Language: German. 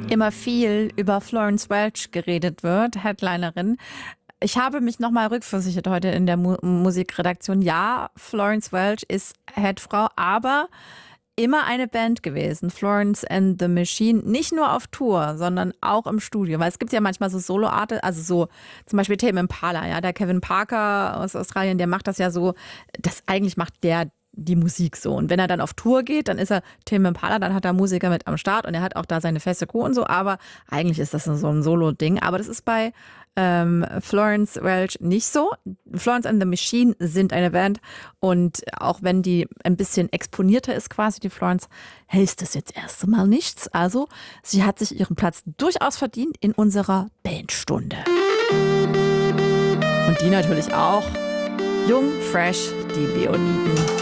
immer viel über Florence Welch geredet wird, Headlinerin. Ich habe mich nochmal rückversichert heute in der Musikredaktion. Ja, Florence Welch ist Headfrau, aber immer eine Band gewesen. Florence and the Machine. Nicht nur auf Tour, sondern auch im Studio. Weil es gibt ja manchmal so Solo-Artists, also so zum Beispiel Tame Impala, ja, der Kevin Parker aus Australien, der macht das ja so, das eigentlich macht der die Musik so. Und wenn er dann auf Tour geht, dann ist er Tame Impala, dann hat er Musiker mit am Start und er hat auch da seine feste Crew und so, aber eigentlich ist das so ein Solo-Ding. Aber das ist bei Florence Welch nicht so. Florence and the Machine sind eine Band und auch wenn die ein bisschen exponierter ist quasi, die Florence, heißt das jetzt erst einmal nichts. Also sie hat sich ihren Platz durchaus verdient in unserer Bandstunde. Und die natürlich auch. Jung, fresh, die Leoniden.